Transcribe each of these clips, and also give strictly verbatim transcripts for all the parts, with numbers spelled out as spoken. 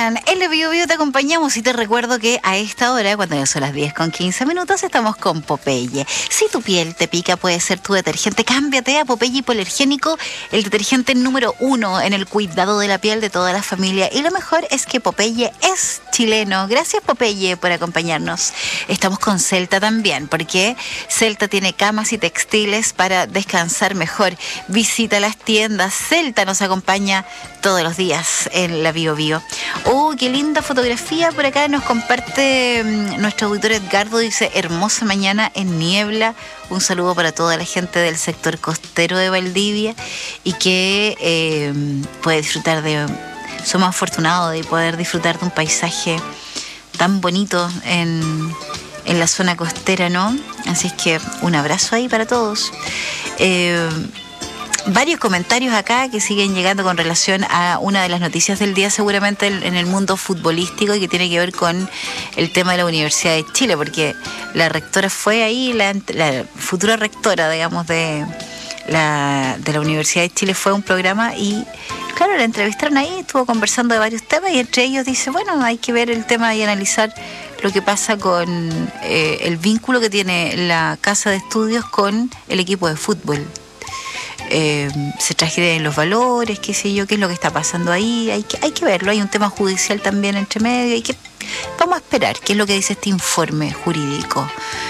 bien, en la Bio Bio te acompañamos y te recuerdo que a esta hora, cuando ya son las diez con quince minutos, estamos con Popeye. Si tu piel te pica, puede ser tu detergente. Cámbiate a Popeye Hipoalergénico, el detergente número uno en el cuidado de la piel de toda la familia. Y lo mejor es que Popeye es chileno. Gracias, Popeye, por acompañarnos. Estamos con Celta también, porque Celta tiene camas y textiles para descansar mejor. Visita las tiendas. Celta nos acompaña todos los días en la Bio Bio. Oh, qué linda fotografía por acá nos comparte um, nuestro auditor Edgardo. Dice, hermosa mañana en niebla. Un saludo para toda la gente del sector costero de Valdivia y que eh, puede disfrutar de... Somos afortunados de poder disfrutar de un paisaje tan bonito en, en la zona costera, ¿no? Así es que un abrazo ahí para todos. Eh, Varios comentarios acá que siguen llegando con relación a una de las noticias del día, seguramente en el mundo futbolístico, y que tiene que ver con el tema de la Universidad de Chile, porque la rectora fue ahí, la, la futura rectora, digamos, de la, de la Universidad de Chile fue a un programa y, claro, la entrevistaron ahí, estuvo conversando de varios temas y entre ellos dice, bueno, hay que ver el tema y analizar lo que pasa con eh, el vínculo que tiene la casa de estudios con el equipo de fútbol. Eh, se tragedien los valores, qué sé yo, qué es lo que está pasando ahí, hay que, hay que verlo, hay un tema judicial también entre medio, hay que, vamos a esperar qué es lo que dice este informe jurídico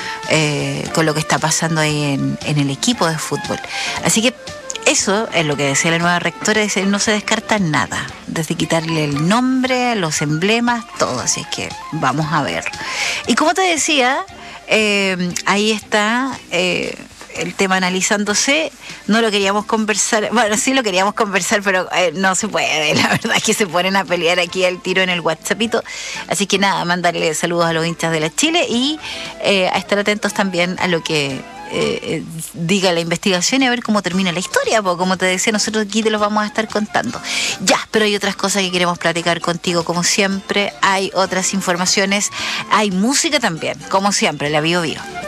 eh, con lo que está pasando ahí en, en el equipo de fútbol. Así que eso es lo que decía la nueva rectora, dice, no se descarta nada, desde quitarle el nombre, los emblemas, todo, así es que vamos a ver. Y como te decía, eh, ahí está... Eh, el tema analizándose. No lo queríamos conversar, bueno, sí lo queríamos conversar, pero eh, no se puede, la verdad es que se ponen a pelear aquí al tiro en el WhatsAppito, así que nada, mandarle saludos a los hinchas de la Chile y eh, a estar atentos también a lo que eh, diga la investigación y a ver cómo termina la historia, porque como te decía, nosotros aquí te los vamos a estar contando. Ya, pero hay otras cosas que queremos platicar contigo, como siempre, hay otras informaciones, hay música también, como siempre, la Bio Bio.